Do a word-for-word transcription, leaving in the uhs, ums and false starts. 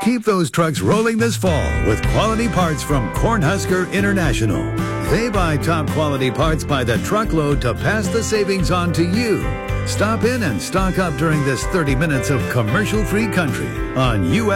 Keep those trucks rolling this fall with quality parts from Cornhusker International. They buy top quality parts by the truckload to pass the savings on to you. Stop in and stock up during this thirty minutes of commercial-free country on U S